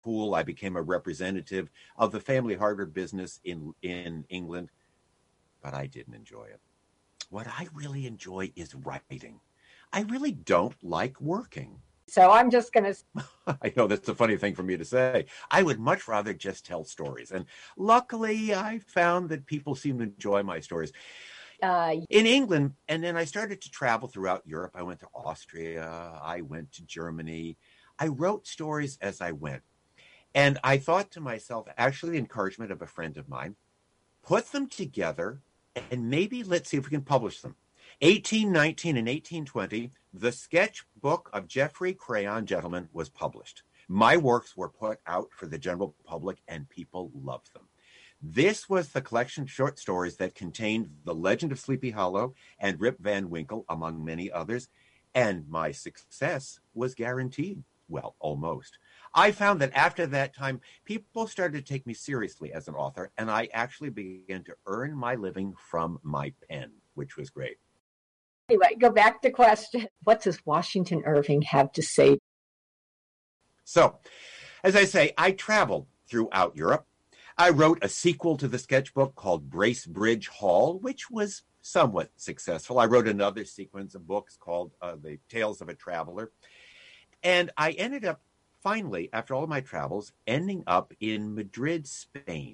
pool. I became a representative of the family hardware business in England, but I didn't enjoy it. What I really enjoy is writing. I really don't like working. So I'm just going to... I know that's a funny thing for me to say. I would much rather just tell stories. And luckily, I found that people seem to enjoy my stories. In England, and then I started to travel throughout Europe. I went to Austria. I went to Germany. I wrote stories as I went. And I thought to myself, actually, the encouragement of a friend of mine, put them together and maybe let's see if we can publish them. 1819 and 1820, the sketchbook of Geoffrey Crayon Gentleman was published. My works were put out for the general public and people loved them. This was the collection of short stories that contained The Legend of Sleepy Hollow and Rip Van Winkle, among many others, and my success was guaranteed. Well, almost. I found that after that time, people started to take me seriously as an author, and I actually began to earn my living from my pen, which was great. Anyway, go back to question. What does Washington Irving have to say? So, as I say, I traveled throughout Europe. I wrote a sequel to the sketchbook called Bracebridge Hall, which was somewhat successful. I wrote another sequence of books called The Tales of a Traveler. And I ended up, finally, after all of my travels, ending up in Madrid, Spain.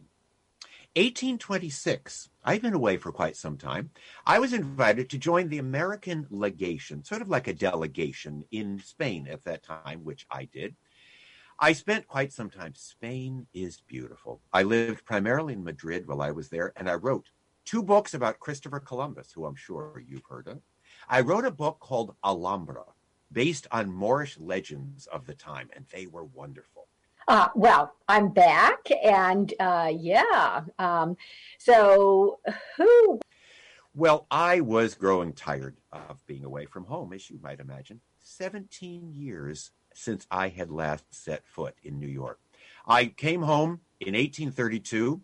1826, I've been away for quite some time. I was invited to join the American legation, sort of like a delegation in Spain at that time, which I did. I spent quite some time. Spain is beautiful. I lived primarily in Madrid while I was there, and I wrote 2 books about Christopher Columbus, who I'm sure you've heard of. I wrote a book called Alhambra, based on Moorish legends of the time, and they were wonderful. Well, I'm back, and so who? Well, I was growing tired of being away from home, as you might imagine. 17 years since I had last set foot in New York. I came home in 1832.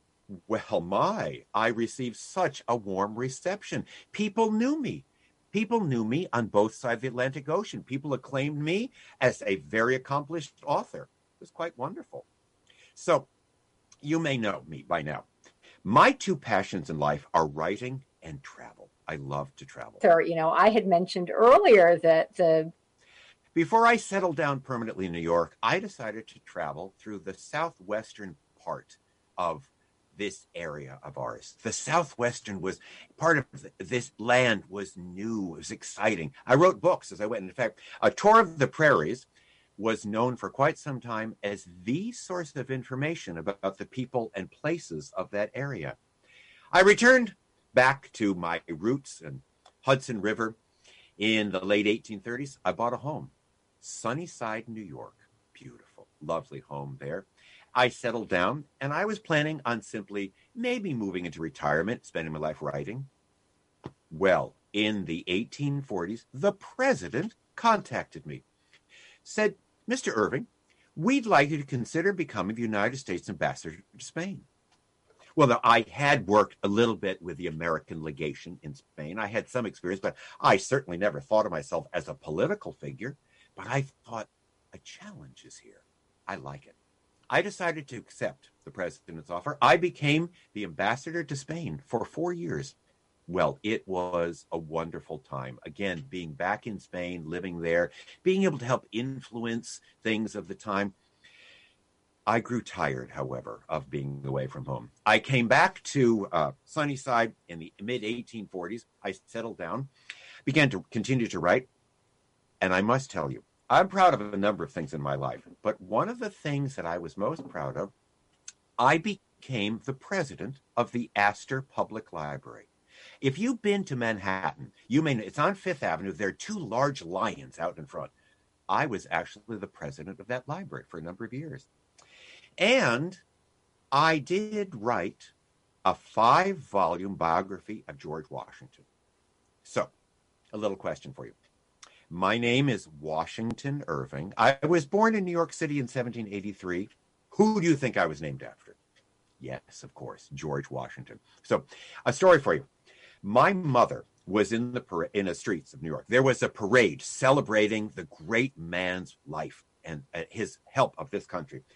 Well, I received such a warm reception. People knew me. People knew me on both sides of the Atlantic Ocean. People acclaimed me as a very accomplished author. It was quite wonderful. So you may know me by now. My 2 passions in life are writing and travel. I love to travel. Sir, I had mentioned earlier that Before I settled down permanently in New York, I decided to travel through the southwestern part of this area of ours. The southwestern was part of this land, was new, it was exciting. I wrote books as I went. In fact, A Tour of the Prairies was known for quite some time as the source of information about the people and places of that area. I returned back to my roots in Hudson River in the late 1830s. I bought a home, Sunnyside, New York. Beautiful, lovely home there. I settled down, and I was planning on simply maybe moving into retirement, spending my life writing. Well, in the 1840s, the president contacted me, said, Mr. Irving, we'd like you to consider becoming the United States ambassador to Spain. Well, I had worked a little bit with the American legation in Spain. I had some experience, but I certainly never thought of myself as a political figure. But I thought, a challenge is here. I like it. I decided to accept the president's offer. I became the ambassador to Spain for 4 years. Well, it was a wonderful time. Again, being back in Spain, living there, being able to help influence things of the time. I grew tired, however, of being away from home. I came back to Sunnyside in the mid-1840s. I settled down, began to continue to write. And I must tell you, I'm proud of a number of things in my life. But one of the things that I was most proud of, I became the president of the Astor Public Library. If you've been to Manhattan, you may know it's on Fifth Avenue. There are 2 large lions out in front. I was actually the president of that library for a number of years. And I did write a 5-volume biography of George Washington. So, a little question for you. My name is Washington Irving. I was born in New York City in 1783. Who do you think I was named after? Yes, of course, George Washington. So, a story for you. My mother was in the streets of New York. There was a parade celebrating the great man's life and his help of this country.